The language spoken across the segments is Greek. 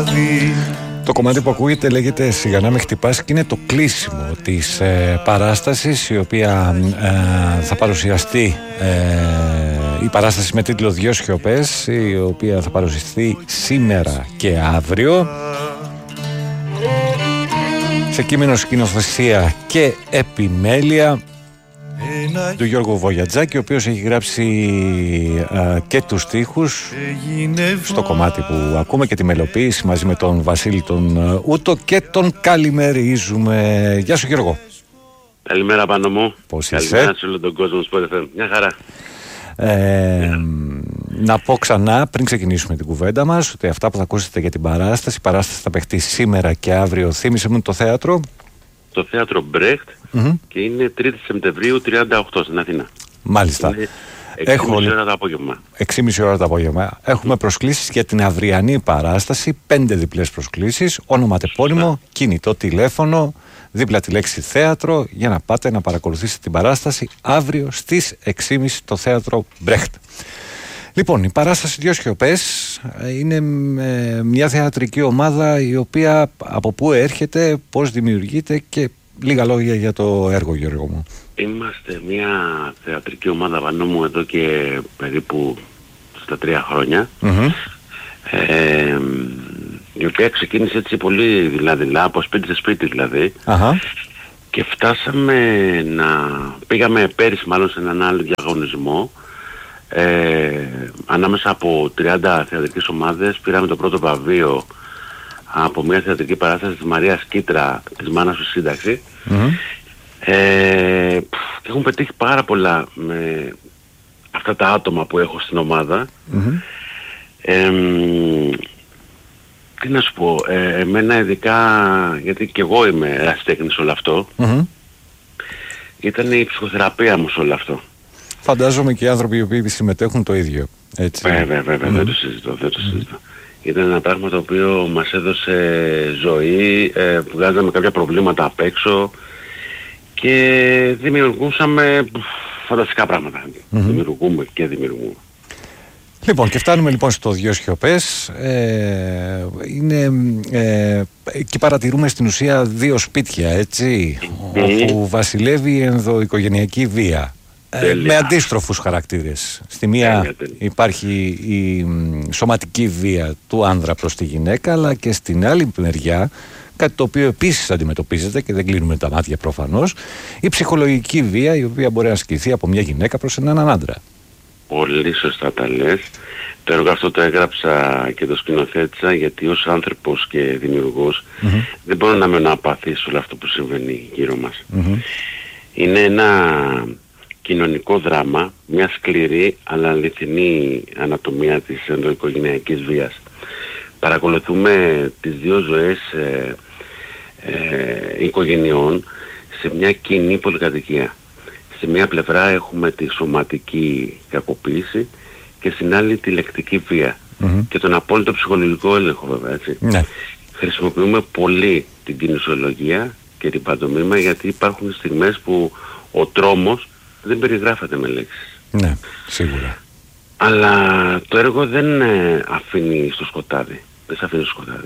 βράδυ. Το κομμάτι που ακούγεται λέγεται «Σιγανά με χτυπάς» και είναι το κλείσιμο της παράστασης, η οποία θα παρουσιαστεί, η παράσταση με τίτλο «Δυο σιωπές», η οποία θα παρουσιαστεί σήμερα και αύριο, σε κείμενο, σκηνοθεσία και επιμέλεια του Γιώργου Βογιατζάκη, ο οποίος έχει γράψει και τους στίχους στο κομμάτι που ακούμε και τη μελοποίηση μαζί με τον Βασίλη τον Ούτο, και τον καλημερίζουμε. Γεια σου Γιώργο. Καλημέρα πάνω μου. Πώς καλημέρα είσαι? σε όλο τον κόσμο. Μια χαρά. Να πω ξανά πριν ξεκινήσουμε την κουβέντα μας ότι αυτά που θα ακούσετε για την παράσταση, η παράσταση θα παιχτεί σήμερα και αύριο. Θύμισε μου το θέατρο. Το θέατρο Μπρέχτ, και είναι 3η Σεπτεμβρίου 38 στην Αθήνα. Μάλιστα. 6,5 ώρα το απόγευμα. 6,5 ώρα το απόγευμα. Έχουμε προσκλήσεις για την αυριανή παράσταση, 5 διπλές προσκλήσεις, ονοματεπώνυμο, κινητό τηλέφωνο, δίπλα τη λέξη θέατρο, για να πάτε να παρακολουθήσετε την παράσταση αύριο στις 6.30 το θέατρο Μπρέχτ. Λοιπόν, η παράσταση «Δυο σιωπές» είναι μια θεατρική ομάδα η οποία από πού έρχεται, πώς δημιουργείται και λίγα λόγια για το έργο, Γιώργο μου. Είμαστε μια θεατρική ομάδα, Βανό μου, εδώ και περίπου στα 3 χρόνια, η οποία ξεκίνησε έτσι πολύ δειλά-δειλά, από σπίτι σε σπίτι δηλαδή, και φτάσαμε πήγαμε πέρυσι μάλλον σε έναν άλλο διαγωνισμό, ανάμεσα από 30 θεατρικές ομάδες. Πήραμε το πρώτο βραβείο από μια θεατρική παράσταση της Μαρίας Κίτρα, της Μάνας του Σύνταξη, και έχουν πετύχει πάρα πολλά με αυτά τα άτομα που έχω στην ομάδα. Τι να σου πω, εμένα ειδικά, γιατί και εγώ είμαι ερασιτέχνης όλο αυτό, ήταν η ψυχοθεραπεία μου σε όλο αυτό. Φαντάζομαι και οι άνθρωποι οι οποίοι συμμετέχουν το ίδιο, έτσι. Βέβαια, δεν το συζητώ. Ήταν ένα πράγμα το οποίο μας έδωσε ζωή, βγάζαμε κάποια προβλήματα απ' έξω και δημιουργούσαμε φανταστικά πράγματα. Δημιουργούμε. Λοιπόν, και φτάνουμε λοιπόν στο «Δυο σιωπές». Εκεί παρατηρούμε στην ουσία δύο σπίτια, έτσι, όπου βασιλεύει η ενδοοικογενειακή βία. Με αντίστροφους χαρακτήρες. Στη μία υπάρχει η σωματική βία του άνδρα προς τη γυναίκα, αλλά και στην άλλη μεριά, κάτι το οποίο επίσης αντιμετωπίζεται και δεν κλείνουμε τα μάτια προφανώς, η ψυχολογική βία, η οποία μπορεί να ασκηθεί από μια γυναίκα προς έναν άντρα. Πολύ σωστά τα λες. Το έργο αυτό το έγραψα και το σκηνοθέτησα γιατί ως άνθρωπος και δημιουργός δεν μπορώ να μένω απαθής όλο αυτό που συμβαίνει γύρω μας. Είναι ένα κοινωνικό δράμα, μια σκληρή αλλά αληθινή ανατομία της ενδοοικογενειακής βίας. Παρακολουθούμε τις δύο ζωές οικογενειών σε μια κοινή πολυκατοικία. Σε μια πλευρά έχουμε τη σωματική κακοποίηση και στην άλλη τη λεκτική βία και τον απόλυτο ψυχολογικό έλεγχο, βέβαια, έτσι. Χρησιμοποιούμε πολύ την κινησιολογία και την παντομήμα, γιατί υπάρχουν στιγμές που ο τρόμος δεν περιγράφεται με λέξεις. Ναι, σίγουρα. Αλλά το έργο δεν αφήνει στο σκοτάδι. Δεν σε αφήνει στο σκοτάδι.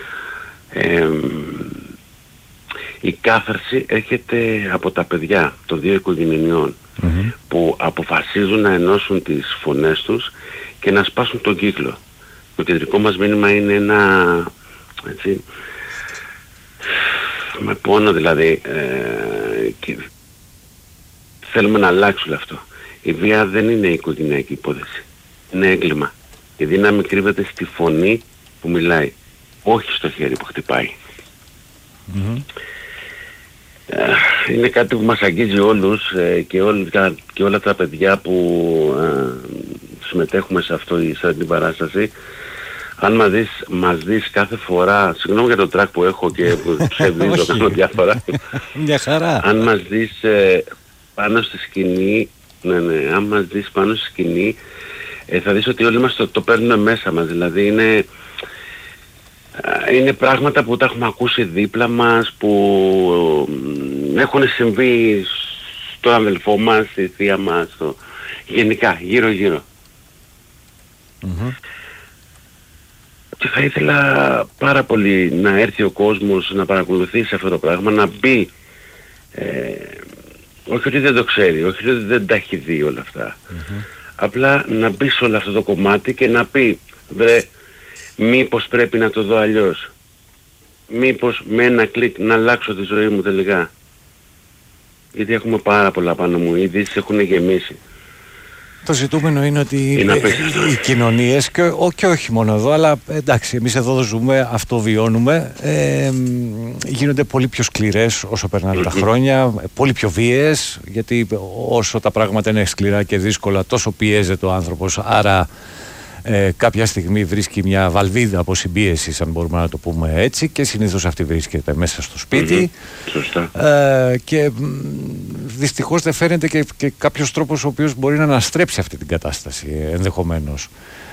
Η κάθαρση έρχεται από τα παιδιά των δύο οικογενειών που αποφασίζουν να ενώσουν τις φωνές τους και να σπάσουν τον κύκλο. Το κεντρικό μας μήνυμα είναι ένα, έτσι, με πόνο δηλαδή, θέλουμε να αλλάξουμε αυτό. Η βία δεν είναι οικογενειακή υπόθεση. Είναι έγκλημα. Η δύναμη κρύβεται στη φωνή που μιλάει, όχι στο χέρι που χτυπάει. Είναι κάτι που μας αγγίζει όλους και όλα τα παιδιά που συμμετέχουμε σε αυτή την παράσταση. Αν μας δεις κάθε φορά, συγγνώμη για το τρακ που έχω και που ψευδίζω, κάνω διάφορα. Μια χαρά. Αν μας δεις πάνω στη σκηνή, αν μας δεις πάνω στη σκηνή, θα δεις ότι όλοι μας το παίρνουμε μέσα μας. Δηλαδή είναι πράγματα που τα έχουμε ακούσει δίπλα μας, που έχουν συμβεί στον αδελφό μας, στη θεία μας, γενικά, γύρω-γύρω. και θα ήθελα πάρα πολύ να έρθει ο κόσμος να παρακολουθήσει αυτό το πράγμα, να μπει, όχι ότι δεν το ξέρει, όχι ότι δεν τα έχει δει όλα αυτά, απλά να μπει σε όλο αυτό το κομμάτι και να πει, βρε, μήπως πρέπει να το δω αλλιώς, μήπως με ένα κλικ να αλλάξω τη ζωή μου τελικά, γιατί έχουμε πάρα πολλά πάνω μου, οι ειδήσεις έχουν γεμίσει. Το ζητούμενο είναι ότι οι κοινωνίες και όχι μόνο εδώ, αλλά εντάξει, εμείς εδώ ζούμε, αυτό βιώνουμε, γίνονται πολύ πιο σκληρές όσο περνάνε τα χρόνια, πολύ πιο βίαιες, γιατί όσο τα πράγματα είναι σκληρά και δύσκολα, τόσο πιέζεται ο άνθρωπος, άρα κάποια στιγμή βρίσκει μια βαλβίδα από συμπίεση, αν μπορούμε να το πούμε έτσι, και συνήθως αυτή βρίσκεται μέσα στο σπίτι. Σωστά. Και δυστυχώς δεν φαίνεται και κάποιος τρόπος ο οποίος μπορεί να αναστρέψει αυτή την κατάσταση ενδεχομένως.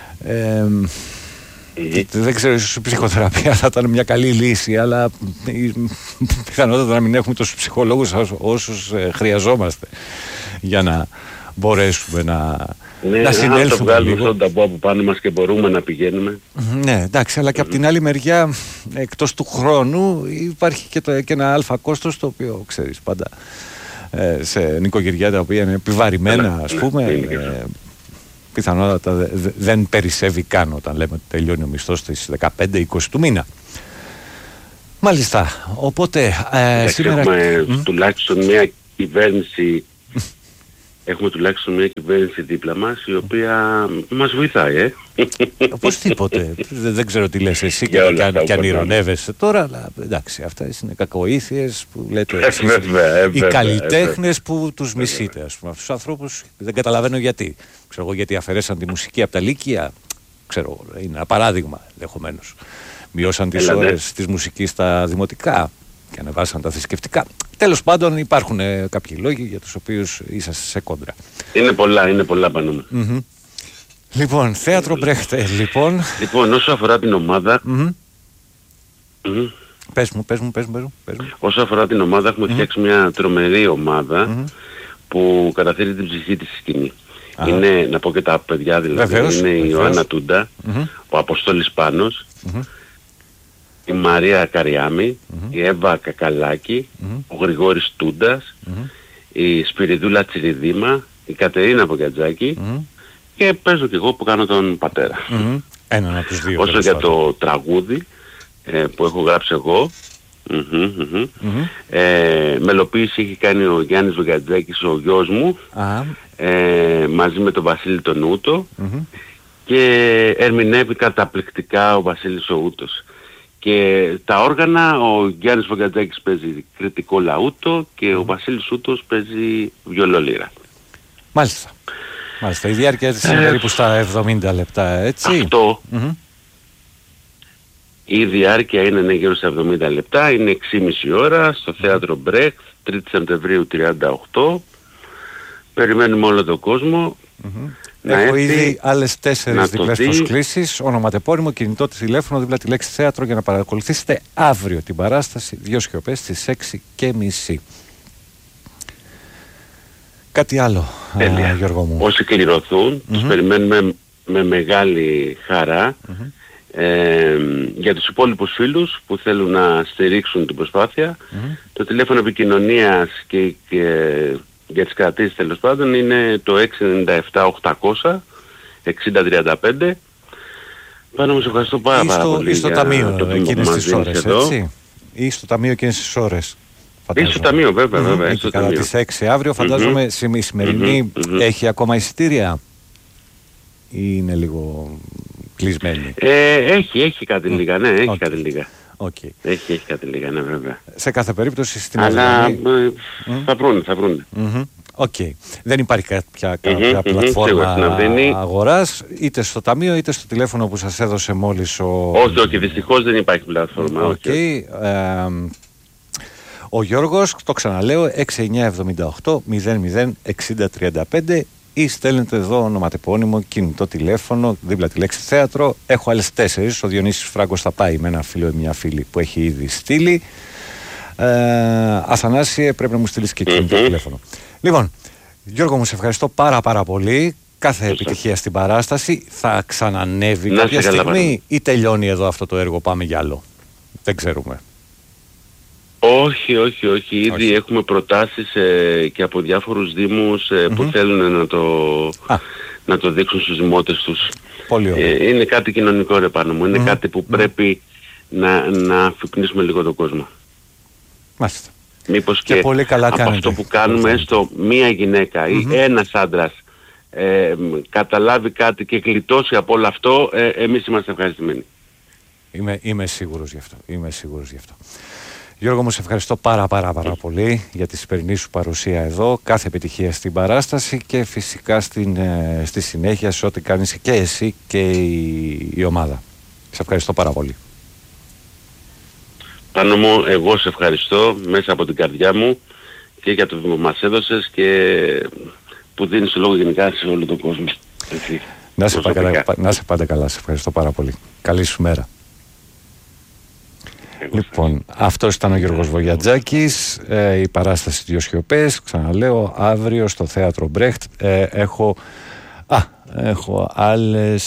Δεν ξέρω, ίσως η ψυχοθεραπεία θα ήταν μια καλή λύση, αλλά πιθανότατα να μην έχουμε τόσους ψυχολόγους όσους χρειαζόμαστε για να μπορέσουμε να συνέλθουμε. Να το βγάλουμε στον ταμπό από πάνω μας και μπορούμε να πηγαίνουμε. Ναι, εντάξει, αλλά και από την άλλη μεριά, εκτός του χρόνου, υπάρχει και ένα αλφα κόστος, το οποίο ξέρεις πάντα σε νοικοκυριά τα οποία είναι επιβαρημένα, ας πούμε, πιθανότατα δεν περισσεύει καν όταν λέμε ότι τελειώνει ο μισθός στις 15-20 του μήνα. Μάλιστα, οπότε σήμερα... Έχουμε τουλάχιστον μια κυβέρνηση. Έχουμε τουλάχιστον μια κυβέρνηση δίπλα μας, η οποία μας βοηθάει, Οπωσδήποτε. Δεν ξέρω τι λες εσύ και αν ηρωνεύεσαι τώρα, αλλά εντάξει, αυτές είναι κακοήθειες που λέτε εσείς, οι καλλιτέχνες που τους μισείτε, ας πούμε. Αυτούς τους ανθρώπους δεν καταλαβαίνω γιατί. Ξέρω εγώ, γιατί αφαιρέσαν τη μουσική από τα Λύκεια, ξέρω, είναι ένα παράδειγμα ενδεχομένως. Μειώσαν τις ώρες της μουσικής στα δημοτικά και ανεβάσαν τα θρησκευτικά. Τέλος πάντων, υπάρχουν κάποιοι λόγοι για τους οποίους είσαστε σε κόντρα. Είναι πολλά πάνω μου. Λοιπόν, θέατρο Μπρέχτε, λοιπόν. Λοιπόν, όσο αφορά την ομάδα... Πες μου. Όσο αφορά την ομάδα, έχουμε φτιάξει μια τρομερή ομάδα που καταθέτει την ψυχή της σκηνή. Είναι, να πω και τα παιδιά δηλαδή, είναι η Ιωάννα Τούντα, ο Αποστόλης Πάνος, η Μαρία Καριάμη, η Εύα Κακαλάκη, ο Γρηγόρης Τούντας, η Σπυριδούλα Τσιριδήμα, η Κατερίνα Ποκατζάκη και παίζω και εγώ που κάνω τον πατέρα. Έναν από τους δύο. Όσο για το τραγούδι που έχω γράψει εγώ, μελοποίηση έχει κάνει ο Γιάννης Βογιατζάκης, ο γιος μου, μαζί με τον Βασίλη τον Ούτο, και ερμηνεύει καταπληκτικά ο Βασίλης ο Ούτος. Και τα όργανα, ο Γιάννης Βογιατζάκης παίζει κριτικό λαούτο και ο Βασίλης Ούτος παίζει βιολολίρα. Μάλιστα. Η διάρκεια της είναι περίπου στα 70 λεπτά, έτσι. Αυτό. Η διάρκεια είναι γύρω στα 70 λεπτά, είναι 6,5 ώρα στο θέατρο Μπρέχτ, 3 Σεπτεμβρίου 38. Περιμένουμε όλο τον κόσμο. Έχω ήδη άλλες 4 διπλές προσκλήσεις, ονοματεπώνυμο, κινητό τηλέφωνο, δίπλα τη λέξη θέατρο, για να παρακολουθήσετε αύριο την παράσταση 2 σιωπές στις 6:30. Κάτι άλλο, Γιώργο μου? Όσοι κληρωθούν, τους περιμένουμε με μεγάλη χαρά. Για τους υπόλοιπους φίλους που θέλουν να στηρίξουν την προσπάθεια, το τηλέφωνο επικοινωνίας και για τις κρατήσεις τέλος πάντων είναι το 697-800 6035. Πάνω μου σε ευχαριστώ πάρα πολύ. Ή στο ταμείο εκείνες τις ώρες, έτσι. Ή στο ταμείο εκείνες τις ώρες. Ή στο ταμείο, βέβαια. Κατά τις 6 αύριο, φαντάζομαι. Η σημερινή έχει ακόμα εισιτήρια ή είναι λίγο κλεισμένη? Έχει κάτι λίγα, ναι, έχει κάτι λίγα. Okay. Έχει κάτι λίγα, ναι, βέβαια. Σε κάθε περίπτωση στην αλλά θα βρούνε. Okay. Δεν υπάρχει κάποια πλατφόρμα αγοράς, είτε στο ταμείο είτε στο τηλέφωνο που σας έδωσε μόλις ο... Όχι, δυστυχώς δεν υπάρχει πλατφόρμα. Ο Γιώργος, το ξαναλέω, 6978 00 6035, ή στέλνετε εδώ ονοματεπώνυμο, κινητό τηλέφωνο, δίπλα τη λέξη θέατρο. Έχω άλλες 4. Ο Διονύσης Φράγκος θα πάει με ένα φίλο ή μια φίλη που έχει ήδη στείλει. Αθανάσιε, πρέπει να μου στείλεις και κινητό τηλέφωνο. Λοιπόν, Γιώργο μου, σε ευχαριστώ πάρα πολύ. κάθε επιτυχία στην παράσταση. Θα ξανανεύει κάποια στιγμή ή τελειώνει εδώ αυτό το έργο, πάμε για άλλο? Δεν ξέρουμε. Όχι. Ήδη έχουμε προτάσεις και από διάφορους δήμους που θέλουν να το δείξουν στους δημότες τους. Πολύ ωραία. Είναι κάτι κοινωνικό, ρε πάνω μου. Είναι κάτι που πρέπει να αφυπνίσουμε λίγο τον κόσμο. Μάλιστα. Μήπως και πολύ καλά από κάνετε. αυτό που κάνουμε, έστω μία γυναίκα ή ένας άντρας καταλάβει κάτι και γλιτώσει από όλο αυτό, εμείς είμαστε ευχαριστημένοι. Είμαι σίγουρος γι' αυτό. Γιώργο μου, σε ευχαριστώ πάρα πολύ για τη σημερινή σου παρουσία εδώ. Κάθε επιτυχία στην παράσταση και φυσικά στη συνέχεια σε ό,τι κάνεις και εσύ και η ομάδα. Σε ευχαριστώ πάρα πολύ. Πάνω μου, εγώ σε ευχαριστώ μέσα από την καρδιά μου και για το βήμα που μας έδωσες και που δίνεις λόγο γενικά σε όλο τον κόσμο. Έτσι, να σε πάντα καλά, σε ευχαριστώ πάρα πολύ. Καλή σου μέρα. Λοιπόν, αυτός ήταν ο Γιώργος Βογιατζάκης, η παράσταση «Δυο σιωπές», ξαναλέω, αύριο στο θέατρο Μπρέχτ. Έχω άλλες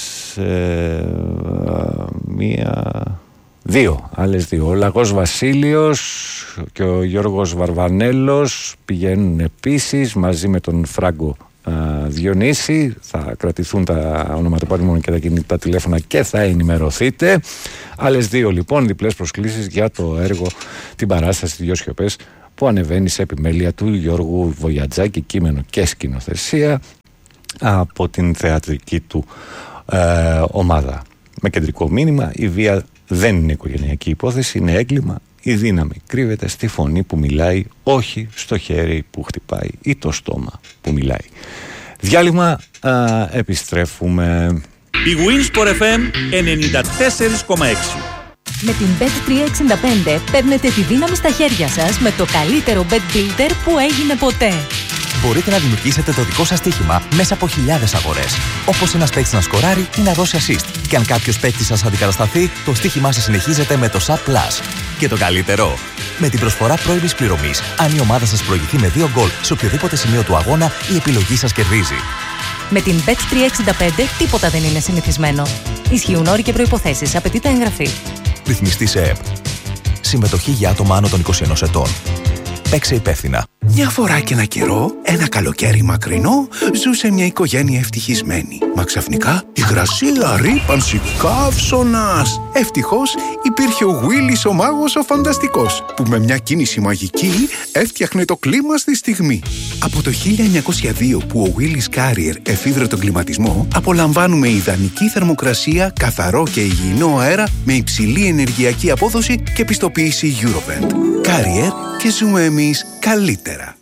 δύο. Ο Λαγός Βασίλειος και ο Γιώργος Βαρβανέλος πηγαίνουν επίσης μαζί με τον Φράγκο Διονύση. Θα κρατηθούν τα ονοματεπώνυμων και τα κινητά τηλέφωνα και θα ενημερωθείτε. Άλλες δύο λοιπόν διπλές προσκλήσεις για το έργο, την παράσταση «Δυο σιωπές», που ανεβαίνει σε επιμέλεια του Γιώργου Βογιατζάκη, κείμενο και σκηνοθεσία από την θεατρική του ομάδα. Με κεντρικό μήνυμα: η βία δεν είναι οικογενειακή υπόθεση, είναι έγκλημα. Η δύναμη κρύβεται στη φωνή που μιλάει, όχι στο χέρι που χτυπάει ή το στόμα που μιλάει. Διάλειμμα, επιστρέφουμε. Η Winsport FM 94,6. Με την Bet365 παίρνετε τη δύναμη στα χέρια σας με το καλύτερο bet builder που έγινε ποτέ. Μπορείτε να δημιουργήσετε το δικό σας στοίχημα μέσα από χιλιάδες αγορές. Όπως ένας παίκτης να σκοράρει ή να δώσει assist. Και αν κάποιος παίκτης σας αντικατασταθεί, το στοίχημά σας συνεχίζεται με το SAP Plus. Και το καλύτερο, με την προσφορά πρώιμης πληρωμής, αν η ομάδα σας προηγηθεί με 2 γκολ σε οποιοδήποτε σημείο του αγώνα, η επιλογή σας κερδίζει. Με την Bet365 τίποτα δεν είναι συνηθισμένο. Ισχύουν όροι και προϋποθέσεις. Απαιτείται εγγραφή. Ρυθμιστή σε ΕΠ. Συμμετοχή για άτομα άνω των 21 ετών. Παίξε υπεύθυνα. Μια φορά και ένα καιρό, ένα καλοκαίρι μακρινό, ζούσε μια οικογένεια ευτυχισμένη. Μα ξαφνικά υγρασία, ρύπανση, καύσωνας. Ευτυχώς υπήρχε ο Willis ο μάγος ο φανταστικός, που με μια κίνηση μαγική έφτιαχνε το κλίμα στη στιγμή. Από το 1902 που ο Willis Carrier εφήβρε τον κλιματισμό, απολαμβάνουμε ιδανική θερμοκρασία, καθαρό και υγιεινό αέρα με υψηλή ενεργειακή απόδοση και πιστοποίηση Eurovent. Carrier, και ζούμε εμείς καλύτερα.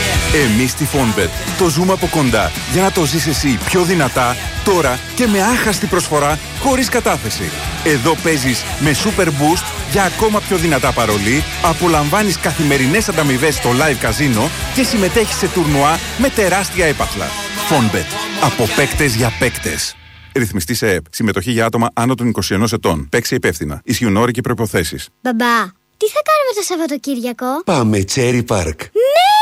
Εμείς στη Fonbet το ζούμε από κοντά για να το ζεις εσύ πιο δυνατά, τώρα και με άχαστη προσφορά χωρίς κατάθεση. Εδώ παίζεις με Super Boost για ακόμα πιο δυνατά παρολί, απολαμβάνεις καθημερινές ανταμοιβές στο live καζίνο και συμμετέχεις σε τουρνουά με τεράστια έπαθλα. Fonbet. Από παίκτες για παίκτες. Ρυθμιστή σε ΕΠ. Συμμετοχή για άτομα άνω των 21 ετών. Παίξε υπεύθυνα. Ισχύουν όροι και προϋποθέσεις. Μπαμπά, τι θα κάνουμε το Σαββατοκύριακο? Πάμε Cherry Park. Ναι!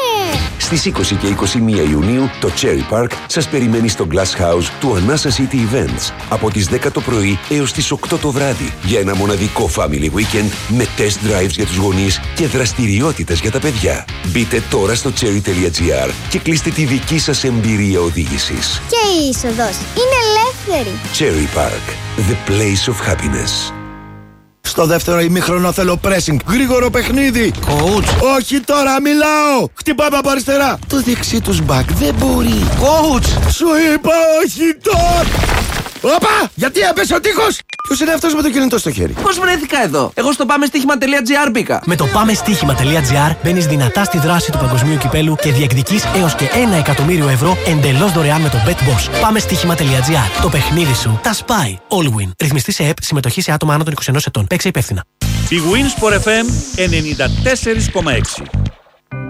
Στις 20 και 21 Ιουνίου το Cherry Park σας περιμένει στο Glass House του Anasa City Events από τις 10 το πρωί έως τις 8 το βράδυ για ένα μοναδικό family weekend με test drives για τους γονείς και δραστηριότητες για τα παιδιά. Μπείτε τώρα στο cherry.gr και κλείστε τη δική σας εμπειρία οδήγησης. Και η είσοδος είναι ελεύθερη. Cherry Park, the place of happiness. Στο δεύτερο ημίχρονο θέλω pressing. Γρήγορο παιχνίδι. Coach. Όχι τώρα, μιλάω. Χτυπάμε από αριστερά. Το δεξί τους back δεν μπορεί. Coach. Σου είπα όχι τώρα. Όπα! Γιατί έπεσε ο τείχος! Ποιος είναι αυτός με το κινητό στο χέρι? Πώς βρέθηκα εδώ? Εγώ στο πάμεστοίχημα.gr μπήκα. Με το πάμεστοίχημα.gr μπαίνεις δυνατά στη δράση του παγκοσμίου κυπέλου και διεκδικείς έως και 1 εκατομμύριο ευρώ εντελώς δωρεάν με το BetBoss. Πάμεστοίχημα.gr. Το παιχνίδι σου τα σπάει. All win. Ρυθμιστή σε ΕΠ. Συμμετοχή σε άτομα άνω των 21 ετών. Παίξε υπεύθυνα. Η Winsport FM 94,6.